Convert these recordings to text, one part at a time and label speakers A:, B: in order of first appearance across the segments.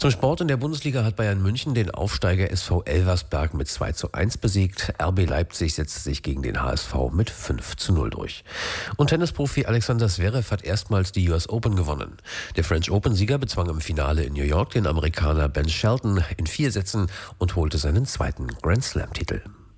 A: Zum Sport: In der Bundesliga hat Bayern München den Aufsteiger SV Elversberg mit 2:1 besiegt. RB Leipzig setzte sich gegen den HSV mit 5:0 durch. Und Tennisprofi Alexander Zverev hat erstmals die US Open gewonnen. Der French Open-Sieger bezwang im Finale in New York den Amerikaner Ben Shelton in 4 Sätzen und holte seinen zweiten Grand-Slam-Titel.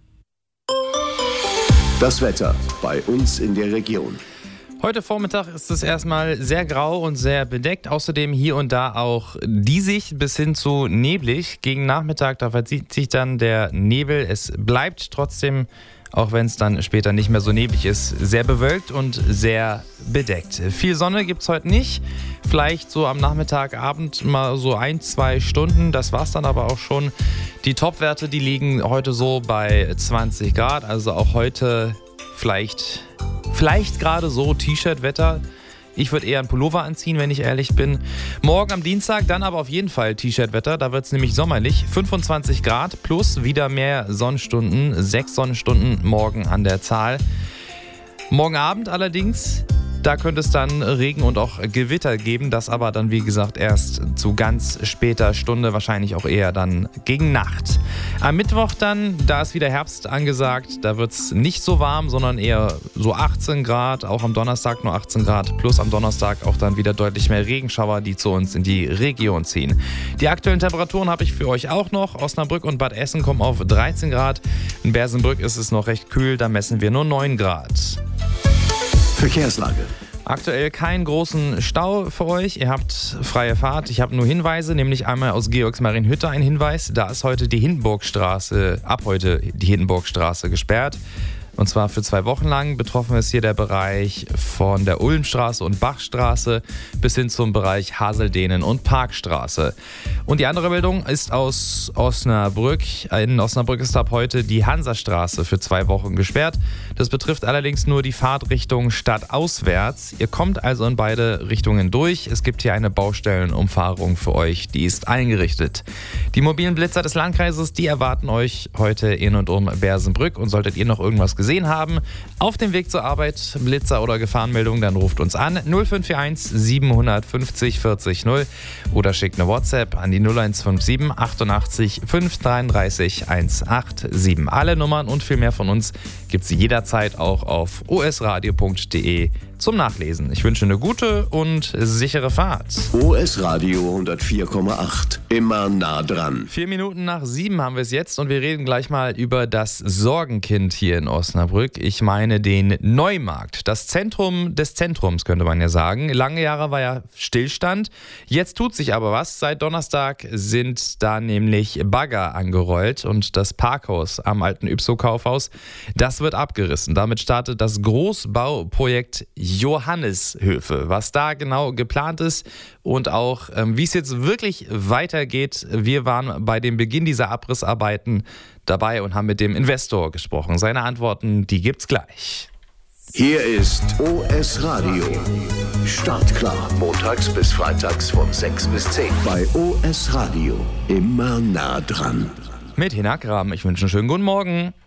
B: Das Wetter bei uns in der Region.
C: Heute Vormittag ist es erstmal sehr grau und sehr bedeckt. Außerdem hier und da auch diesig bis hin zu neblig. Gegen Nachmittag, da verzieht sich dann der Nebel. Es bleibt trotzdem, auch wenn es dann später nicht mehr so neblig ist, sehr bewölkt und sehr bedeckt. Viel Sonne gibt es heute nicht. Vielleicht so am Nachmittag, Abend mal so 1-2 Stunden. Das war's dann aber auch schon. Die Topwerte, die liegen heute so bei 20 Grad. Also auch heute vielleicht gerade so T-Shirt-Wetter. Ich würde eher einen Pullover anziehen, wenn ich ehrlich bin. Morgen am Dienstag dann aber auf jeden Fall T-Shirt-Wetter. Da wird es nämlich sommerlich. 25 Grad plus wieder mehr Sonnenstunden. 6 Sonnenstunden morgen an der Zahl. Morgen Abend allerdings, da könnte es dann Regen und auch Gewitter geben. Das aber dann, wie gesagt, erst zu ganz später Stunde. Wahrscheinlich auch eher dann gegen Nacht. Am Mittwoch dann, da ist wieder Herbst angesagt. Da wird es nicht so warm, sondern eher so 18 Grad. Auch am Donnerstag nur 18 Grad. Plus am Donnerstag auch dann wieder deutlich mehr Regenschauer, die zu uns in die Region ziehen. Die aktuellen Temperaturen habe ich für euch auch noch. Osnabrück und Bad Essen kommen auf 13 Grad. In Bersenbrück ist es noch recht kühl. Da messen wir nur 9 Grad.
B: Verkehrslage.
C: Aktuell keinen großen Stau für euch. Ihr habt freie Fahrt. Ich habe nur Hinweise, nämlich einmal aus Georgsmarienhütte ein Hinweis. Da ist heute die Hindenburgstraße gesperrt. Und zwar für 2 Wochen lang. Betroffen ist hier der Bereich von der Ulmstraße und Bachstraße bis hin zum Bereich Haseldehnen und Parkstraße. Und die andere Meldung ist aus Osnabrück. In Osnabrück ist ab heute die Hansastraße für 2 Wochen gesperrt. Das betrifft allerdings nur die Fahrtrichtung stadtauswärts. Ihr kommt also in beide Richtungen durch. Es gibt hier eine Baustellenumfahrung für euch, die ist eingerichtet. Die mobilen Blitzer des Landkreises, die erwarten euch heute in und um Bersenbrück. Und solltet ihr noch irgendwas gesehen haben, auf dem Weg zur Arbeit, Blitzer oder Gefahrenmeldung, dann ruft uns an 0541 750 40 0 oder schickt eine WhatsApp an die 0157 88 533 187. Alle Nummern und viel mehr von uns gibt es jederzeit auch auf osradio.de zum Nachlesen. Ich wünsche eine gute und sichere Fahrt.
B: OS Radio 104,8. Immer nah dran.
C: 4 Minuten nach 7 haben wir es jetzt und wir reden gleich mal über das Sorgenkind hier in Osnabrück. Ich meine den Neumarkt. Das Zentrum des Zentrums, könnte man ja sagen. Lange Jahre war ja Stillstand. Jetzt tut sich aber was. Seit Donnerstag sind da nämlich Bagger angerollt und das Parkhaus am alten Ypsow-Kaufhaus, das wird abgerissen. Damit startet das Großbauprojekt Johanneshöfe. Was da genau geplant ist und auch wie es jetzt wirklich weitergeht. Wir waren bei dem Beginn dieser Abrissarbeiten dabei und haben mit dem Investor gesprochen. Seine Antworten, die gibt's gleich.
B: Hier ist OS Radio. Startklar. Montags bis freitags von 6 bis 10. Bei OS Radio. Immer nah dran.
C: Mit Hinak Ram. Ich wünsche einen schönen guten Morgen.